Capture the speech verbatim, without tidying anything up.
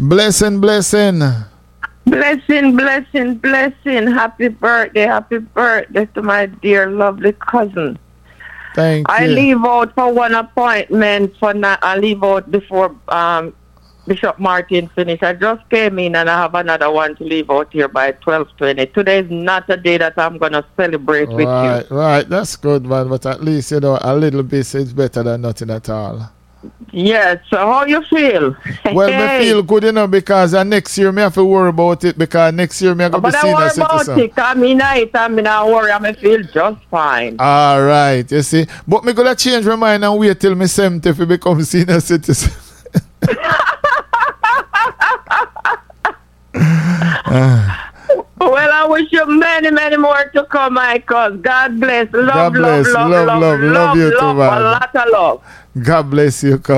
Blessing, blessing. Blessing, blessing, blessing. Happy birthday, happy birthday to my dear, lovely cousin. Thank I you. I leave out for one appointment. For na- I leave out before um, Bishop Martin finish. I just came in and I have another one to leave out here by twelve twenty. Today is not a day that I'm going to celebrate right, with you. Right, right. That's good, man. But at least, you know, a little bit is better than nothing at all. Yes. So how you feel? Well, hey. me feel good, you know, because uh, next year me have to worry about it because next year me have to be senior citizen. But I worry about it. I mean, I, I mean, I worry. I me feel just fine. All right, you see. But me gonna change my mind and wait till me seventy to become senior citizen. uh. Well, I wish you many, many more to come, Michael. God bless. Love, God bless. love, love, love, love, love, love, love you love, too, man. A lot of love. God bless you,